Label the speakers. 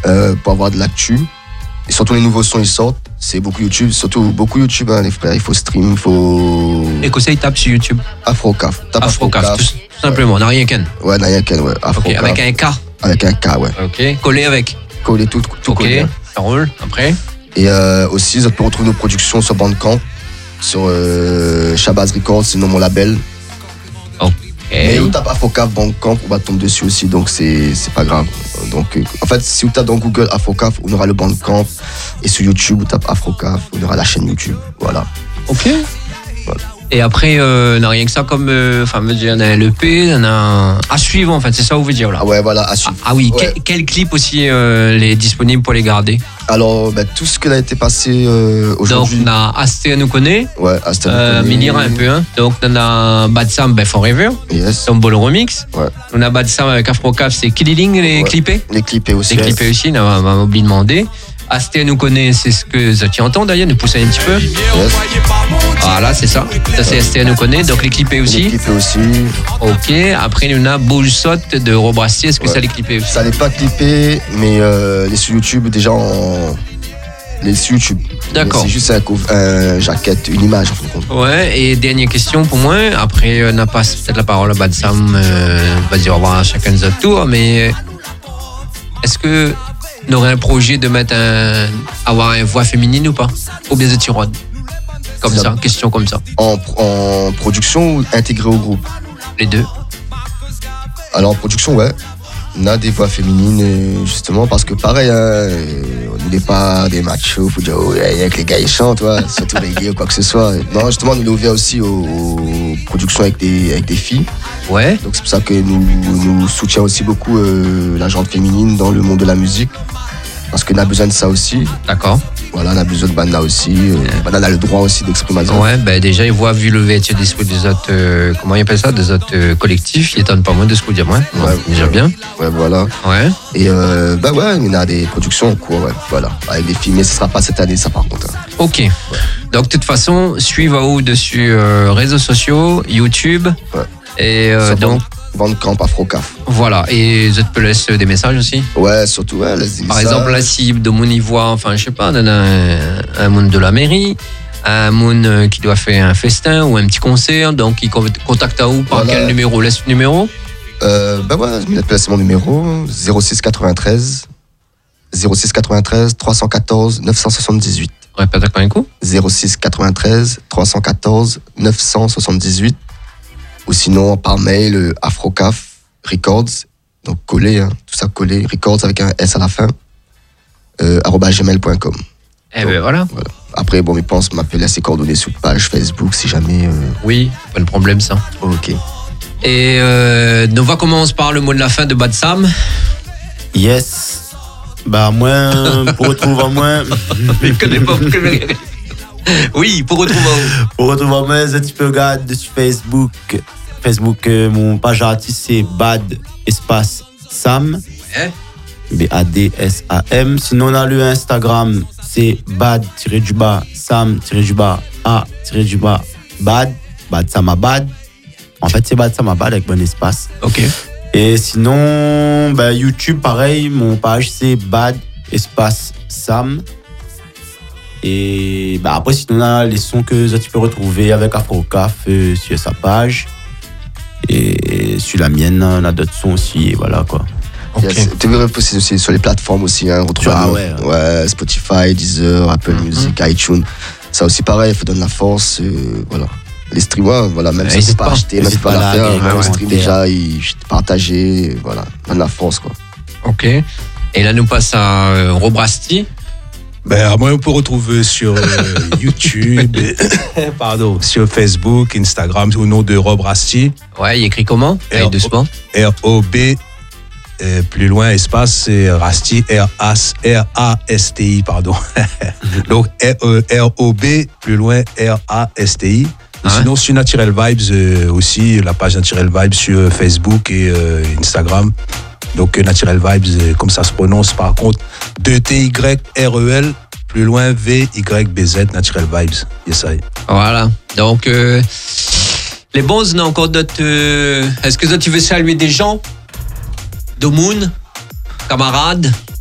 Speaker 1: pour avoir de l'actu. Et surtout les nouveaux sons ils sortent, c'est beaucoup YouTube, hein, les frères, il faut stream, il faut...
Speaker 2: Et que ça, il tape sur YouTube.
Speaker 1: Afrocaf.
Speaker 2: Afrocaf, tout simplement, n'a rien qu'un.
Speaker 1: Ouais, n'a rien qu'un, ouais.
Speaker 2: Okay, avec un K.
Speaker 1: Avec un K, ouais.
Speaker 2: Ok, collé avec.
Speaker 1: Collé tout collé.
Speaker 2: Ok, ça roule, après.
Speaker 1: Et aussi, vous pouvez retrouver nos productions sur Bandcamp, sur Shabazz Records, c'est mon label.
Speaker 2: Ok.
Speaker 1: Mais on tape Afrocaf Bandcamp, on va tomber dessus aussi, donc c'est pas grave. Donc, en fait, si vous tapez dans Google Afrocaf, on aura le Bandcamp. Et sur YouTube, vous tapez Afrocaf, on aura la chaîne YouTube. Voilà.
Speaker 2: Ok. Voilà. Et après, on n'a rien que ça comme. Enfin, on a un EP, on a à suivre, en fait, c'est ça que vous veut dire là.
Speaker 1: Ah ouais, voilà, à suivre.
Speaker 2: Ah oui,
Speaker 1: ouais.
Speaker 2: Quel clip aussi est disponible pour les garder?
Speaker 1: Alors, tout ce qui a été passé aujourd'hui.
Speaker 2: Donc, on a Asté nous connaît.
Speaker 1: Ouais, Asté nous connaît.
Speaker 2: Minira un peu, hein. Donc, on a Bad Sam, Forever.
Speaker 1: Yes.
Speaker 2: Tombol Remix.
Speaker 1: Ouais.
Speaker 2: On a Bad Sam avec Afrocaf, c'est Killing, les clippés.
Speaker 1: Les clippés aussi.
Speaker 2: Les clippés aussi, on va oublier demander. Asté nous connaît, c'est ce que tu entends d'ailleurs, nous pousser un petit peu.
Speaker 1: Yes.
Speaker 2: Voilà, c'est ça. Ça, c'est Asté nous connaît, donc les clippés aussi.
Speaker 1: Les clippés aussi.
Speaker 2: Ok, après, on a Bullshot de Robrasti, est-ce que ça les clippés aussi?
Speaker 1: Ça n'est pas clippé, mais les sur YouTube, déjà les sur YouTube.
Speaker 2: D'accord.
Speaker 1: C'est juste un jaquette, une image en fin de compte.
Speaker 2: Ouais, et dernière question pour moi. Après, on passe peut-être la parole à Bad Sam. On va dire au revoir à chacun de notre tour, mais est-ce que on aurait un projet de mettre avoir une voix féminine ou pas? Ou bien de tirade? Comme ça, question comme ça.
Speaker 1: En production ou intégré au groupe?
Speaker 2: Les deux.
Speaker 1: Alors en production, ouais. On a des voix féminines, justement, parce que pareil, on n'est pas des machos, faut dire, oh, y a que les gars ils chantent, ouais, surtout les gays ou quoi que ce soit. Non, justement, on est ouvert aussi aux productions avec des filles.
Speaker 2: Ouais.
Speaker 1: Donc c'est pour ça que nous soutiens aussi beaucoup la gente féminine dans le monde de la musique. Parce qu'on a besoin de ça aussi.
Speaker 2: D'accord.
Speaker 1: Voilà, on a besoin de Banda aussi. Banda a le droit aussi d'exprimer ça.
Speaker 2: Ouais, déjà, il voit, vu le véhicule d'esprit des autres, comment il appelle ça, des autres collectifs, il étonne pas moins de ce qu'on dit, moi.
Speaker 1: Ouais,
Speaker 2: déjà bien.
Speaker 1: Ouais, voilà.
Speaker 2: Ouais.
Speaker 1: Et ouais, il y a des productions en cours, ouais, voilà. Avec des films, mais ce sera pas cette année, ça par contre. Hein.
Speaker 2: Ok. Ouais. Donc, de toute façon, suivez au-dessus réseaux sociaux, YouTube.
Speaker 1: Ouais.
Speaker 2: Et donc.
Speaker 1: Bandcamp, Afrocaf.
Speaker 2: Voilà, et je te laisse des messages aussi.
Speaker 1: Ouais, surtout, ouais, laisse des
Speaker 2: Par
Speaker 1: messages.
Speaker 2: exemple, la cible de mon ivoire, enfin, je sais pas, on a un monde de la mairie, un monde qui doit faire un festin ou un petit concert, donc il contacte à où, par quel numéro? Laisse le numéro.
Speaker 1: Ouais, c'est mon numéro, 06 93 314 978.
Speaker 2: Répète encore un coup.
Speaker 1: 06 93 314 978. Ou sinon par mail Afrocaf Records, donc collé, hein, tout ça collé, Records avec un S à la fin, @gmail.com.
Speaker 2: Eh ben voilà.
Speaker 1: Après, bon, je pense m'appeler à ses coordonnées sur page Facebook si jamais.
Speaker 2: Oui, pas de problème ça.
Speaker 1: Ok.
Speaker 2: Et on va commencer par le mot de la fin de Bad Sam.
Speaker 3: Yes. Bah moi, pour retrouver moi.
Speaker 2: Je connais pas. Oui, pour retrouver.
Speaker 3: Pour retrouver moi, tu peux regarder sur Facebook. Mon page artiste c'est Bad espace Sam.
Speaker 2: Ouais.
Speaker 3: BADSAM. Sinon on a le Instagram, c'est bad-a-bad. Bad Samabad. En fait c'est Bad Samabad avec bon espace.
Speaker 2: Ok.
Speaker 3: Et sinon, YouTube pareil, mon page c'est Bad espace Sam. Et après sinon on a les sons que tu peux retrouver avec Afrocaf sur sa page. Et sur la mienne, on a d'autres sons aussi, et voilà quoi.
Speaker 1: Okay. Tu veux reposter aussi sur les plateformes aussi, hein, ouais, Spotify, Deezer, Apple Music, iTunes. Ça aussi pareil, il faut donner la force, voilà. Les streamers, voilà, même si c'est pas acheté, même si c'est pas la faire, le stream déjà, partager, voilà, donne la force quoi.
Speaker 2: Ok. Et là nous passe à Robrasti.
Speaker 4: Moi, on peut retrouver sur YouTube, sur Facebook, Instagram, au nom de Robrasti.
Speaker 2: Ouais, il écrit comment? Doucement.
Speaker 4: R-O-B, plus loin, espace, c'est Rasti, R-A-S-T-I, pardon. Donc, R-O-B, plus loin, R-A-S-T-I. Sinon, sur Natural Vibes aussi, la page Natural Vibes sur Facebook et Instagram. Donc, Natural Vibes, comme ça se prononce, par contre, 2T-Y-R-E-L, plus loin, V-Y-B-Z, Natural Vibes. Yes, I.
Speaker 2: Voilà. Donc, les bons, on a encore d'autres. Est-ce que tu veux saluer des gens? Domoun, camarades?